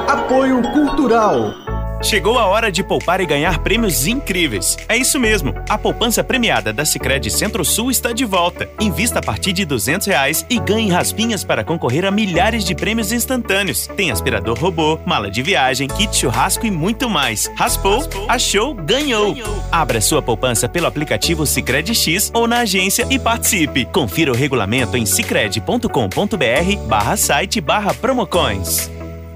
Apoio Cultural. Chegou a hora de poupar e ganhar prêmios incríveis. É isso mesmo, a poupança premiada da Sicredi Centro-Sul está de volta. Invista a partir de R$200 e ganhe raspinhas para concorrer a milhares de prêmios instantâneos. Tem aspirador robô, mala de viagem, kit churrasco e muito mais. Raspou, achou, ganhou. Abra sua poupança pelo aplicativo Sicredi X ou na agência e participe. Confira o regulamento em sicredi.com.br/site/promocoins.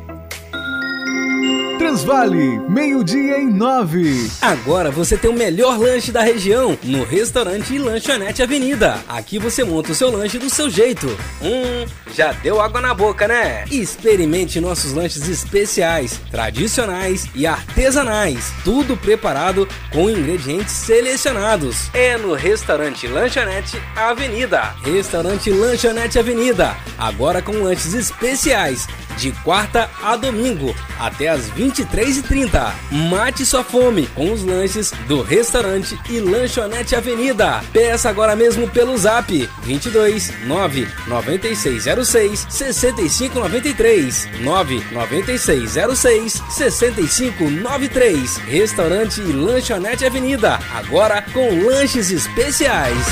Transvale, 12:09. Agora você tem o melhor lanche da região no restaurante e lanchonete Avenida. Aqui você monta o seu lanche do seu jeito. Já deu água na boca, né? Experimente nossos lanches especiais, tradicionais e artesanais. Tudo preparado com ingredientes selecionados. É no restaurante Lanchonete Avenida. Restaurante Lanchonete Avenida. Agora com lanches especiais. De quarta a domingo, até às 23h30. Mate sua fome com os lanches do restaurante e lanchonete Avenida. Peça agora mesmo pelo Zap 22 99606 6593 99606 6593. Restaurante e lanchonete Avenida. Agora com lanches especiais.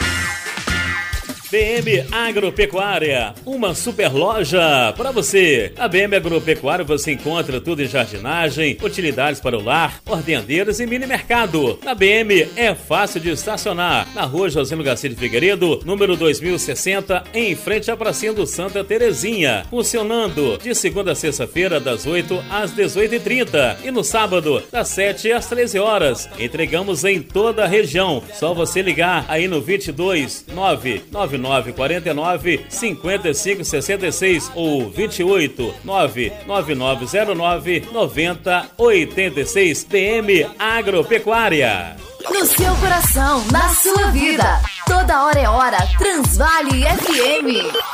BM Agropecuária, uma super loja para você. A BM Agropecuária você encontra tudo em jardinagem, utilidades para o lar, hortendeiras e mini mercado. Na BM é fácil de estacionar. Na rua Josino Garcia de Figueiredo, número 2060, em frente à pracinha do Santa Terezinha. Funcionando de segunda a sexta-feira, das 8 às 18h30 e no sábado, das 7 às 13 horas. Entregamos em toda a região. Só você ligar aí no 22 99949 5566 ou 28 99909 9086. BM Agropecuária. No seu coração, na sua vida. Toda hora é hora. Transvale FM.